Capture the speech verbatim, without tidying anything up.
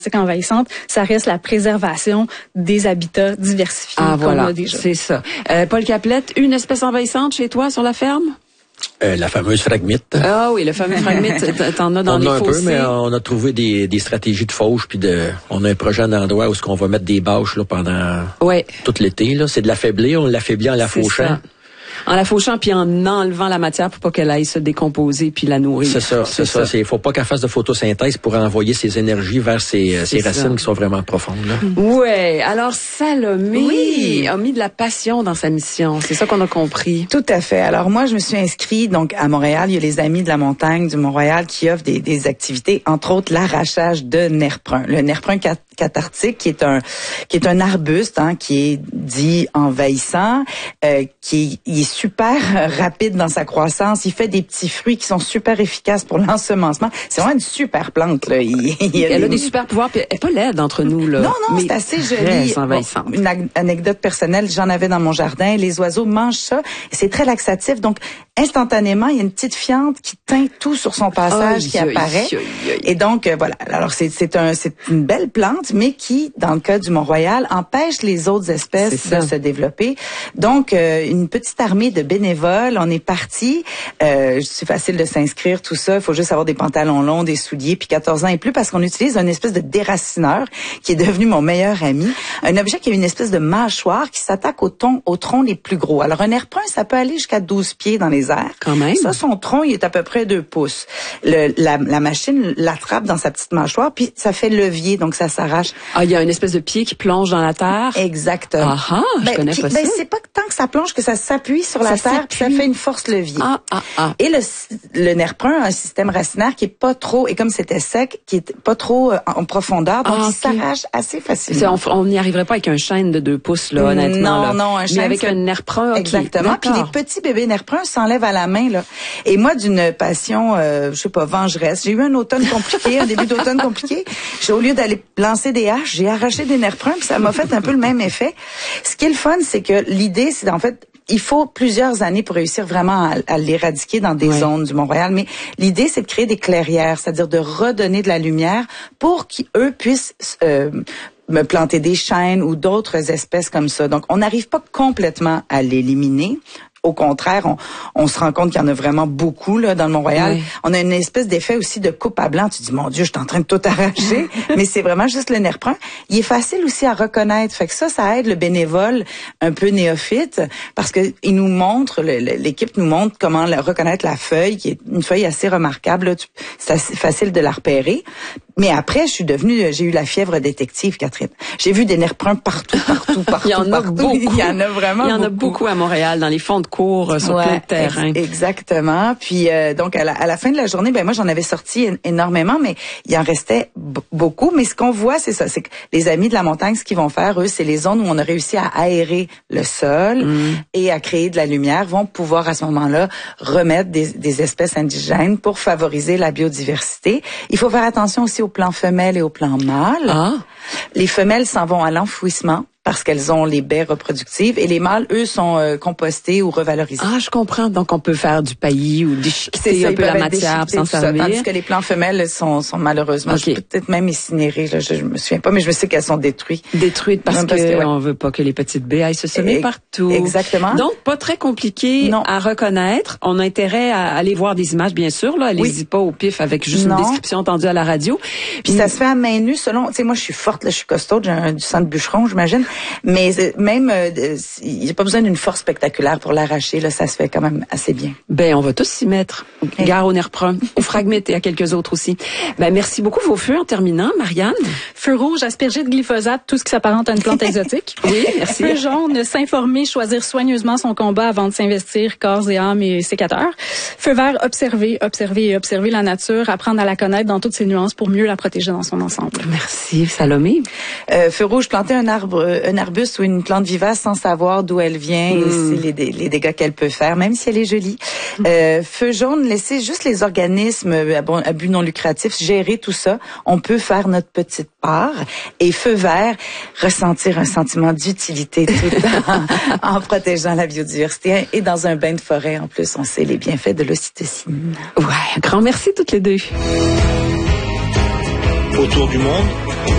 envahissante, ça reste la préservation des habitats diversifiés. Ah voilà, déjà. C'est ça. Euh, Paul Caplette, une espèce envahissante chez toi sur la ferme? Euh, la fameuse phragmite. Ah oui, le fameux phragmite, t'en as dans on les a un fossés. peu, mais on a trouvé des, des stratégies de fauche, puis de, on a un projet en endroit où ce qu'on va mettre des bâches là, pendant ouais. tout l'été. Là, c'est de l'affaiblir, on l'affaiblit en la fauchant. Ça. En la fauchant puis en enlevant la matière pour pas qu'elle aille se décomposer puis la nourrir. C'est ça, c'est, c'est ça. Il faut pas qu'elle fasse de photosynthèse pour envoyer ses énergies vers ses, ses racines ça. Qui sont vraiment profondes. Là. Ouais. Alors Salomé oui. a mis de la passion dans sa mission. C'est ça qu'on a compris. Tout à fait. Alors moi, je me suis inscrite donc à Montréal. Il y a les Amis de la montagne du Mont-Royal qui offrent des, des activités, entre autres l'arrachage de nerf brun. Le nerf brun cat- cathartique, qui est un qui est un arbuste, hein, qui est dit envahissant, euh, qui est, est super rapide dans sa croissance. Il fait des petits fruits qui sont super efficaces pour l'ensemencement. C'est vraiment une super plante. Là. Il, il elle a, a des super pouvoirs. Puis elle est pas laide entre nous là. Non, non, c'est assez joli. Bon, une ag- anecdote personnelle, j'en avais dans mon jardin. Les oiseaux mangent ça. Et c'est très laxatif. Donc, instantanément, il y a une petite fiente qui teint tout sur son passage, oh, qui aïe, apparaît. Aïe, aïe. Et donc, euh, voilà. Alors, c'est, c'est, un, c'est une belle plante, mais qui, dans le cas du Mont-Royal, empêche les autres espèces de se développer. Donc, euh, une petite armée de bénévoles. On est parti. Euh, c'est facile de s'inscrire, tout ça. Il faut juste avoir des pantalons longs, des souliers, puis quatorze ans et plus, parce qu'on utilise une espèce de déracineur qui est devenu mon meilleur ami. Un objet qui a une espèce de mâchoire qui s'attaque au, ton, au tronc les plus gros. Alors, un nerf brun, ça peut aller jusqu'à douze pieds dans les airs. Quand même. Ça, son tronc, il est à peu près deux pouces. Le, la, la machine l'attrape dans sa petite mâchoire, puis ça fait levier, donc ça s'arrache. Ah, il y a une espèce de pied qui plonge dans la terre. Exactement. Ah ah, je ben, connais puis, pas ben, ça. C'est pas tant que ça plonge que ça s'appuie sur la ça terre, puis ça fait une force levier. Ah ah ah. Et le, le nerf brun a un système racinaire qui est pas trop, et comme c'était sec, qui est pas trop en profondeur, donc ah, il okay. s'arrache assez facilement. On n'y arriverait pas avec un chêne de deux pouces, là, honnêtement. Non, là. non, un chêne. Mais avec un nerf brun, okay. Exactement. Puis les petits bébés nerf bruns s'enlèvent à la main, là. Et moi, d'une passion, euh, je sais pas, vengeresse, j'ai eu un automne compliqué, un début d'automne compliqué. J'ai, au lieu d'aller lancer des haches, j'ai arraché des nerf bruns, puis ça m'a fait un peu le même effet. Ce qui est le fun, c'est que l'idée, c'est en fait, il faut plusieurs années pour réussir vraiment à, à l'éradiquer dans des ouais. zones du Mont-Royal. Mais l'idée, c'est de créer des clairières, c'est-à-dire de redonner de la lumière pour qu'eux puissent euh, me planter des chênes ou d'autres espèces comme ça. Donc, on n'arrive pas complètement à l'éliminer. Au contraire, on, on se rend compte qu'il y en a vraiment beaucoup là dans le Mont-Royal. Oui. On a une espèce d'effet aussi de coupe à blanc. Tu dis, mon Dieu, je suis en train de tout arracher. Mais c'est vraiment juste le nerf brun. Il est facile aussi à reconnaître. Fait que ça, ça aide le bénévole un peu néophyte parce que il nous montre, le, l'équipe nous montre comment la, reconnaître la feuille, qui est une feuille assez remarquable. Là. C'est assez facile de la repérer. Mais après, je suis devenue, j'ai eu la fièvre détective, Catherine. J'ai vu des nerfs bruns partout, partout, partout. Il y en a partout. beaucoup. Il y en a vraiment beaucoup. Il y en a beaucoup, beaucoup à Montréal, dans les fonds de cours, sur ouais, plein de terrains. Ex- exactement. Puis euh, donc à la, à la fin de la journée, ben moi j'en avais sorti énormément, mais il en restait b- beaucoup. Mais ce qu'on voit, c'est ça, c'est que les Amis de la montagne, ce qu'ils vont faire, eux, c'est les zones où on a réussi à aérer le sol mm. et à créer de la lumière, vont pouvoir à ce moment-là remettre des, des espèces indigènes pour favoriser la biodiversité. Il faut faire attention aussi aux plants femelles et aux plants mâles. Ah. Les femelles s'en vont à l'enfouissement parce qu'elles ont les baies reproductives et les mâles, eux, sont euh, compostés ou revalorisés. Ah, je comprends. Donc, on peut faire du paillis ou déchiqueter un peu la matière sans servir. Tandis que les plants femelles sont, sont malheureusement, okay. peut-être même incinérées. Là, je, je me souviens pas, mais je me sais qu'elles sont détruites. Détruites parce, parce que, que ouais. on veut pas que les petites baies aillent se semer et, partout. Exactement. Donc, pas très compliqué non. à reconnaître. On a intérêt à aller voir des images, bien sûr. Là, allez-y oui. pas au pif avec juste non. une description entendue à la radio. Puis, ça se fait à main nue selon. Tu sais, moi, je suis forte, là, je suis costaude, j'ai un, du sang de bûcheron, j'imagine. Mais même, il euh, n'y a pas besoin d'une force spectaculaire pour l'arracher. Là, ça se fait quand même assez bien. Ben, on va tous s'y mettre. Okay. Gare au nerf brun, au phragmite et à quelques autres aussi. Ben, merci beaucoup. Vos feux en terminant, Marianne. Feu rouge, aspergé de glyphosate, tout ce qui s'apparente à une plante exotique. Oui, merci. Feu jaune, s'informer, choisir soigneusement son combat avant de s'investir, corps et âme et sécateur. Feu vert, observer, observer et observer la nature, apprendre à la connaître dans toutes ses nuances pour mieux la protéger dans son ensemble. Merci, Salomé. Euh, feu rouge, planter un arbre, un arbuste ou une plante vivace sans savoir d'où elle vient mmh. et les, les dégâts qu'elle peut faire, même si elle est jolie. Mmh. Euh, feu jaune, laisser juste les organismes à, bon, à but non lucratif gérer tout ça. On peut faire notre petite part. Et feu vert, ressentir un sentiment d'utilité tout le temps en protégeant la biodiversité et dans un bain de forêt. En plus, on sait les bienfaits de l'ocytocine. Ouais, un grand merci toutes les deux. Autour du monde.